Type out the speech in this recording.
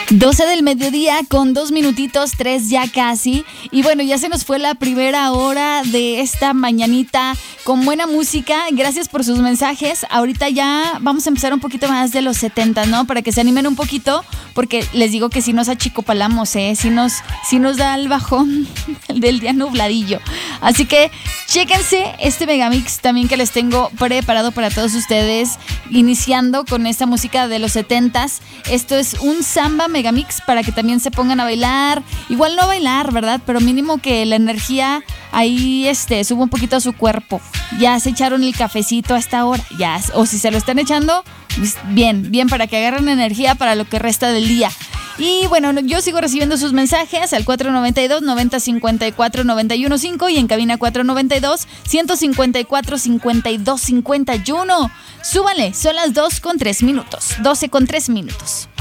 12 del mediodía con 2 minutitos, 3 ya casi. Y bueno, ya se nos fue la primera hora de esta mañanita con buena música. Gracias por sus mensajes. Ahorita ya vamos a empezar un poquito más de los 70, ¿no? Para que se animen un poquito, porque les digo que si nos achicopalamos, si nos da el bajón del día nubladillo. Así que chéquense este megamix también que les tengo preparado para todos ustedes, iniciando con esta música de los 70s. Esto es un samba megamix para que también se pongan a bailar. Igual no a bailar, ¿verdad? Pero mínimo que la energía ahí suba un poquito a su cuerpo. Ya se echaron el cafecito a esta hora, ya, o si se lo están echando, pues bien, para que agarren energía para lo que resta del día. Y bueno, yo sigo recibiendo sus mensajes al 492-9054-915 y en cabina 492-154-5251. Súbanle, son las 2 con 3 minutos, 12 con 3 minutos.